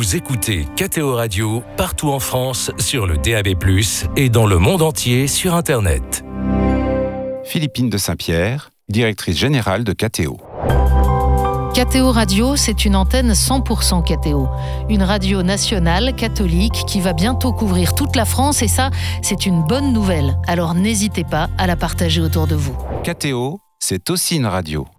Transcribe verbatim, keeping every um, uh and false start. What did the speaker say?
Vous écoutez K T O Radio partout en France sur le D A B plus, et dans le monde entier sur Internet. Philippine de Saint-Pierre, directrice générale de K T O. K T O Radio, c'est une antenne cent pour cent K T O. Une radio nationale, catholique, qui va bientôt couvrir toute la France, et ça, c'est une bonne nouvelle. Alors n'hésitez pas à la partager autour de vous. K T O, c'est aussi une radio.